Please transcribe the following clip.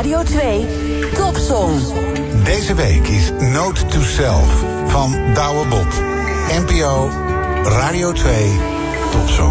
Radio 2 Topsong. Deze week is Note to Self van Douwe Bob. NPO Radio 2 Topsong.